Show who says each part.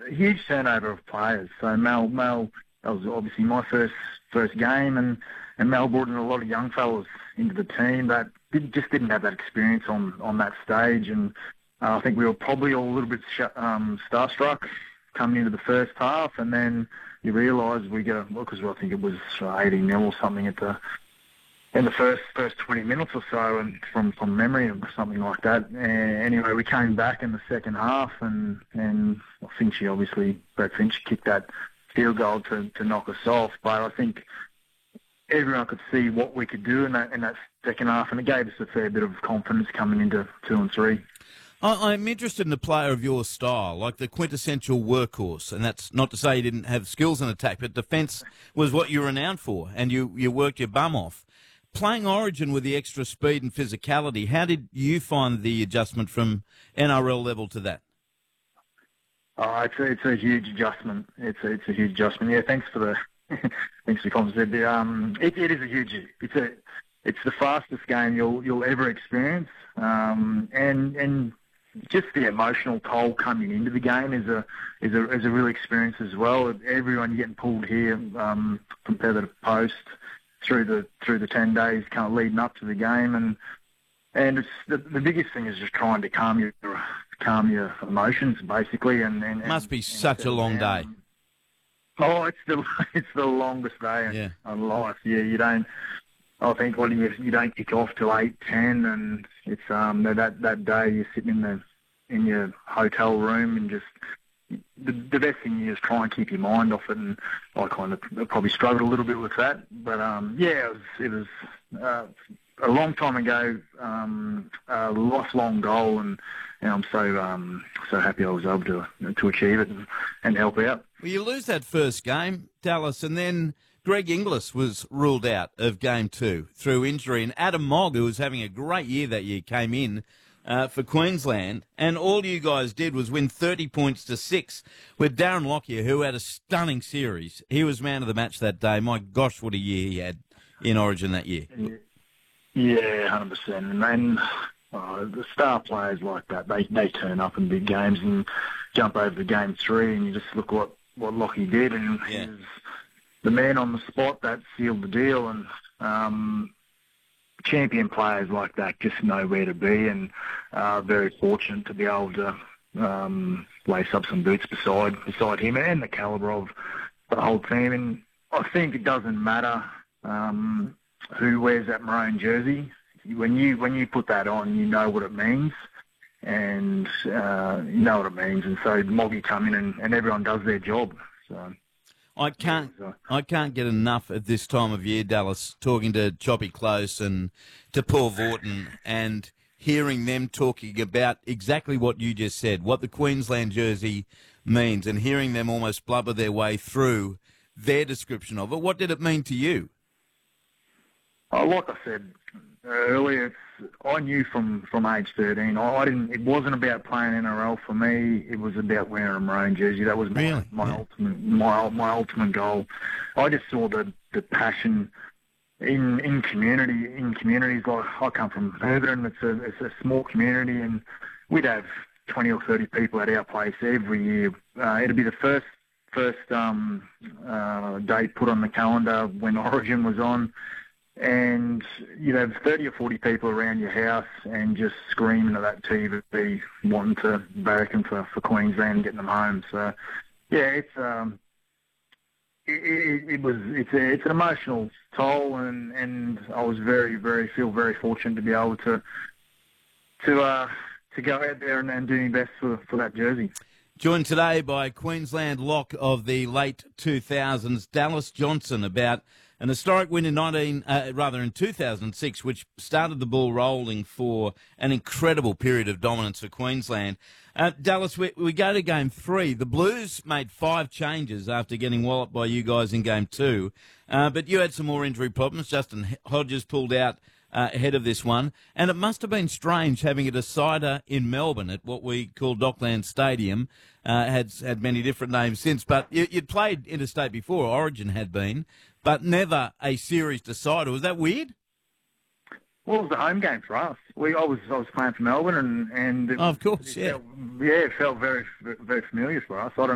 Speaker 1: huge turnover of players. So Mel, that was obviously my first game, and Mel brought in a lot of young fellas into the team that just didn't have that experience on that stage, and I think we were probably all a little bit starstruck coming into the first half, and then you realise because I think it was 80-0 or something in the first 20 minutes or so, and from memory or something like that. Anyway, we came back in the second half, and Brett Finch kicked that field goal to knock us off. But I think everyone could see what we could do in that second half, and it gave us a fair bit of confidence coming into 2 and 3.
Speaker 2: I'm interested in a player of your style, like the quintessential workhorse, and that's not to say you didn't have skills in attack, but defence was what you were renowned for, and you worked your bum off. Playing Origin with the extra speed and physicality, how did you find the adjustment from NRL level to that?
Speaker 1: Oh, it's a huge adjustment. It's a huge adjustment. Yeah, thanks for the comments. It is a huge. It's the fastest game you'll ever experience, and just the emotional toll coming into the game is a real experience as well. Everyone getting pulled here from Pether to post through the 10 days kind of leading up to the game, and it's the biggest thing is just trying to calm your emotions basically, and
Speaker 2: must be such a long day.
Speaker 1: Oh, it's the longest day in life. Yeah, you don't. I think you don't kick off till 8:10, and it's that day you're sitting in your hotel room and just. The best thing is try and keep your mind off it, and I kind of probably struggled a little bit with that. But it was a long time ago, a lifelong goal, and I'm so happy I was able to achieve it and help out.
Speaker 2: Well, you lose that first game, Dallas, and then Greg Inglis was ruled out of Game 2 through injury, and Adam Mogg, who was having a great year that year, came in for Queensland, and all you guys did was win 30 points to 6 with Darren Lockyer, who had a stunning series. He was man of the match that day. My gosh, what a year he had in Origin that year.
Speaker 1: Yeah, 100%. And then the star players like that, they turn up in big games and jump over to Game 3, and you just look what Lockyer did, and he was the man on the spot that sealed the deal, and champion players like that just know where to be, and very fortunate to be able to lace up some boots beside him and the calibre of the whole team. And I think it doesn't matter who wears that maroon jersey. When you put that on, you know what it means, and And so Moggy come in and everyone does their job. So.
Speaker 2: I can't get enough at this time of year, Dallas, talking to Choppy Close and to Paul Vorton and hearing them talking about exactly what you just said, what the Queensland jersey means, and hearing them almost blubber their way through their description of it. What did it mean to you?
Speaker 1: Oh, like I said earlier, I knew from age 13. It wasn't about playing NRL for me. It was about wearing a maroon jersey. That was my ultimate goal. I just saw the passion in communities. Like I come from Herberton. It's a small community, and we'd have 20 or 30 people at our place every year. It'd be the first date put on the calendar when Origin was on. And you'd have 30 or 40 people around your house and just screaming at that TV, wanting to barrack for Queensland and getting them home. So, yeah, it's an emotional toll, and I was feel very fortunate to be able to go out there and do my best for that jersey.
Speaker 2: Joined today by Queensland lock of the late 2000s, Dallas Johnson, about an historic win in 2006, which started the ball rolling for an incredible period of dominance for Queensland. Dallas, we go to Game 3. The Blues made 5 changes after getting walloped by you guys in Game 2, but you had some more injury problems. Justin Hodges pulled out ahead of this one, and it must have been strange having a decider in Melbourne at what we call Dockland Stadium. Had many different names since, but you'd played interstate before. Origin had been, but never a series decider. Was that weird?
Speaker 1: Well, it was the home game for us. I was playing for Melbourne, and
Speaker 2: of course,
Speaker 1: it felt very, very familiar for us. I don't